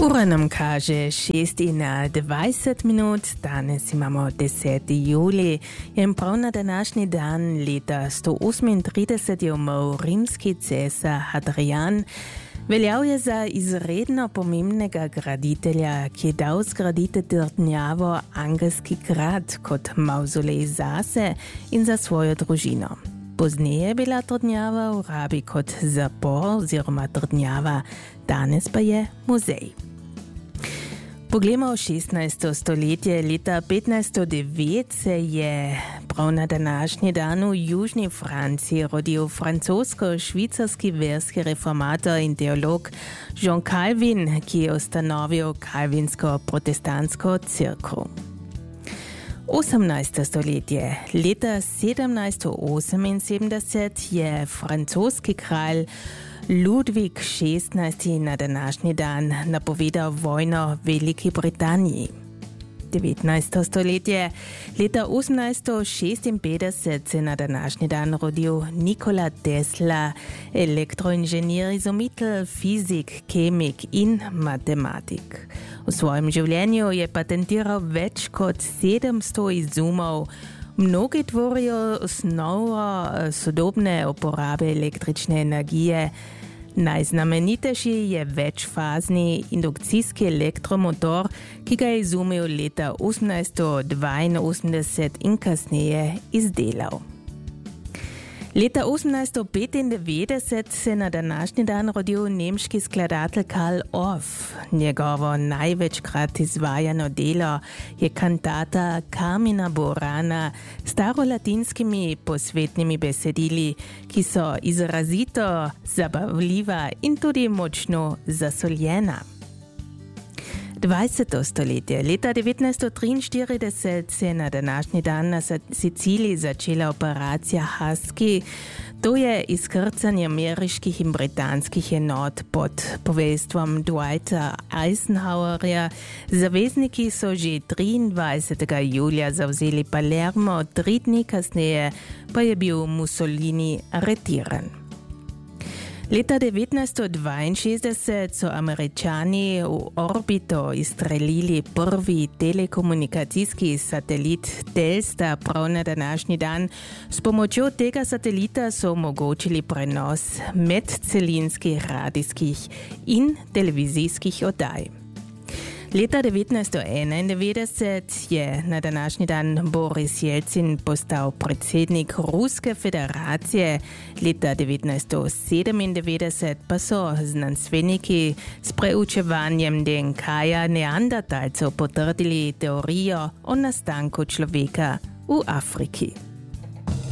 Ura nam kaže 6:20 minut, danes imamo 10. juli. Jen prav na današnji dan leta 138 je umrl rimski cesar Hadrian. Veljal je za izredno pomembnega graditelja, ki je dal zgraditi trdnjavo Angelski grad kot mavzolej zase in za svojo družino. Pozneje je bila trdnjava v rabi kot zapor oziroma trdnjava, danes pa je muzej. Poglejmo 16. stoletje. Leta 1509 se je prav na današnji dan v južni Franciji rodil francosko-švicarski verski reformator in teolog Jean Calvin, ki je ustanovil kalvinsko-protestantsko cerkev. 18. stoletje. Leta 1778 je francoski kralj Ludvík XVI na današnji dan napovedal vojno Veliki Britaniji. 19. stoletje. Leta 1856 se na današnji dan rodil Nikola Tesla, elektroinženir, izumitelj, fizik, kemik in matematik. V svojem življenju je patentiral več kot 700 izumov. Mnogi tvorijo osnovo sodobne uporabe električne energije. Najznamenitejši je večfazni indukcijski elektromotor, ki ga je izumil leta 1882 in kasneje izdelal. Leta 1895 se na današnji dan rodil nemški skladatelj Karl Orff. Njegovo največkrat izvajano delo je kantata Carmina Burana s starolatinskimi posvetnimi besedili, ki so izrazito zabavljiva in tudi močno zasoljena. 20. stoletje. Leta 1943 se je na današnji dan na Siciliji začela operacija Husky. To je izkrcanje ameriških in britanskih enot pod poveljstvom Dwighta Eisenhowerja. Zavezniki so že 23. julija zavzeli Palermo, 3 dni kasneje pa je bil Mussolini aretiran. Leta 1962 so Američani v orbito izstrelili prvi telekomunikacijski satelit Telstar prav na današnji dan. S pomočjo tega satelita so omogočili prenos medcelinskih radijskih in televizijskih oddaj. Leta 1991 je na današnji dan Boris Jelcin postal predsednik Ruske federacije. Leta 1997 pa so znanstveniki s preučevanjem DNK-ja neandertalcev potrdili teorijo o nastanku človeka v Afriki.